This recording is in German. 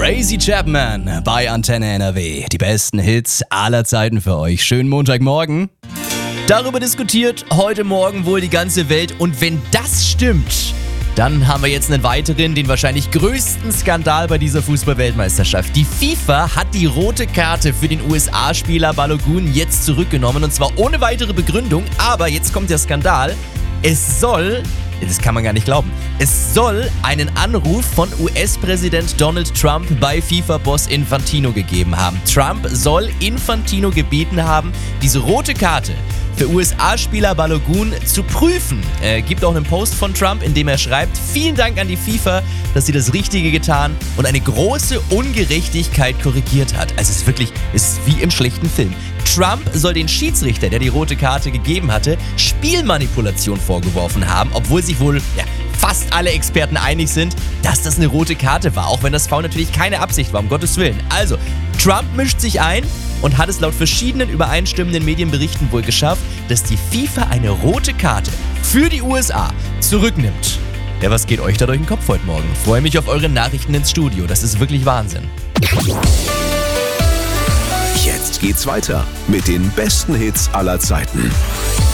Tracy Chapman bei Antenne NRW. Die besten Hits aller Zeiten für euch. Schönen Montagmorgen. Darüber diskutiert heute Morgen wohl die ganze Welt. Und wenn das stimmt, dann haben wir jetzt einen weiteren, den wahrscheinlich größten Skandal bei dieser Fußball-Weltmeisterschaft. Die FIFA hat die rote Karte für den USA-Spieler Balogun jetzt zurückgenommen. Und zwar ohne weitere Begründung. Aber jetzt kommt der Skandal. Das kann man gar nicht glauben. Es soll einen Anruf von US-Präsident Donald Trump bei FIFA-Boss Infantino gegeben haben. Trump soll Infantino gebeten haben, diese rote Karte für USA-Spieler Balogun zu prüfen. Er gibt auch einen Post von Trump, in dem er schreibt: Vielen Dank an die FIFA, dass sie das Richtige getan und eine große Ungerechtigkeit korrigiert hat. Also es ist wie im schlechten Film. Trump soll den Schiedsrichter, der die rote Karte gegeben hatte, Spielmanipulation vorgeworfen haben, obwohl sich wohl fast alle Experten einig sind, dass das eine rote Karte war, auch wenn das Foul natürlich keine Absicht war, um Gottes Willen. Also, Trump mischt sich ein und hat es laut verschiedenen übereinstimmenden Medienberichten wohl geschafft, dass die FIFA eine rote Karte für die USA zurücknimmt. Ja, was geht euch da durch den Kopf heute Morgen? Freue mich auf eure Nachrichten ins Studio, das ist wirklich Wahnsinn. Jetzt geht's weiter mit den besten Hits aller Zeiten.